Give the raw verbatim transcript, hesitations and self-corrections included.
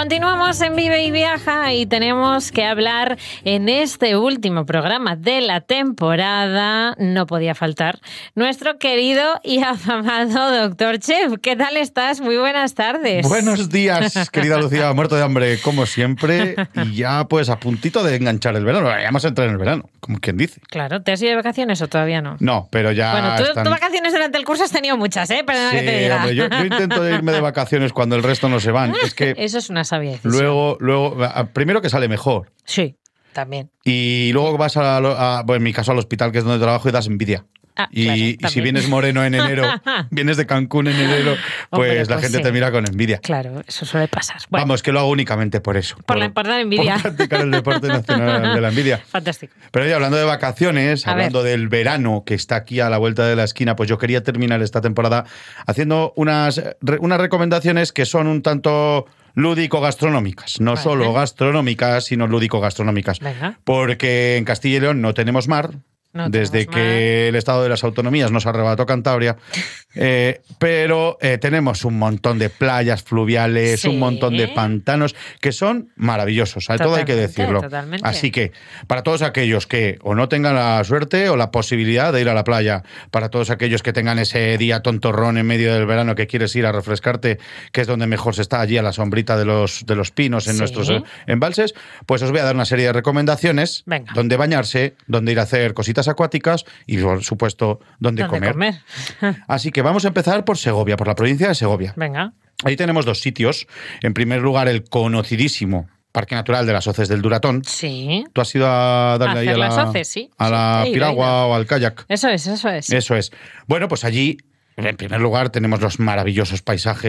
Continuamos en Vive y Viaja y tenemos que hablar en este último programa de la temporada, no podía faltar, nuestro querido y afamado doctor Chef. ¿Qué tal estás? Muy buenas tardes. Buenos días, querida Lucía, muerto de hambre como siempre y ya pues a puntito de enganchar el verano. Ya vamos a entrar en el verano, como quien dice. Claro, ¿te has ido de vacaciones o todavía no? No, pero ya Bueno, tú, están... tú vacaciones durante el curso has tenido muchas, ¿eh? Perdona Sí, que te diga. hombre, yo, yo intento irme de vacaciones cuando el resto no se van. Es que Eso es una sabia decisión. luego, luego, primero que sale mejor. Sí, también. Y luego vas, a, a bueno, en mi caso, al hospital, que es donde trabajo, y das envidia. Ah, y, claro, y si vienes moreno en enero, vienes de Cancún en enero, pues Hombre, la pues gente sí. te mira con envidia. Claro, eso suele pasar. Bueno, Vamos, que lo hago únicamente por eso. por, la, por la envidia. Por practicar el deporte nacional de la envidia. Fantástico. Pero ya hablando de vacaciones, A hablando ver. del verano que está aquí a la vuelta de la esquina, pues yo quería terminar esta temporada haciendo unas, unas recomendaciones que son un tanto lúdico-gastronómicas. No Vale. solo gastronómicas, sino lúdico-gastronómicas. Venga. Porque en Castilla y León no tenemos mar. No desde tenemos que el Estado de las Autonomías nos arrebató Cantabria, eh, pero eh, tenemos un montón de playas fluviales, Sí. un montón de pantanos que son maravillosos, a todo hay que Totalmente, decirlo. totalmente. Así que para todos aquellos que o no tengan la suerte o la posibilidad de ir a la playa, para todos aquellos que tengan ese día tontorrón en medio del verano que quieres ir a refrescarte, que es donde mejor se está, allí a la sombrita de los, de los pinos en Sí. nuestros eh, embalses, pues os voy a dar una serie de recomendaciones. Venga. Donde bañarse, donde ir a hacer cositas acuáticas y, por supuesto, donde ¿Dónde comer. comer? Así que vamos a empezar por Segovia, por la provincia de Segovia. Venga. Ahí tenemos dos sitios. En primer lugar, el conocidísimo Parque Natural de las Hoces del Duratón. Sí. ¿Tú has ido a darle A ahí hacer a la, las hoces, sí. a la Sí, he ido, piragua he ido. o al kayak? Eso es, eso es. Eso es. Bueno, pues allí, en primer lugar, tenemos los maravillosos paisajes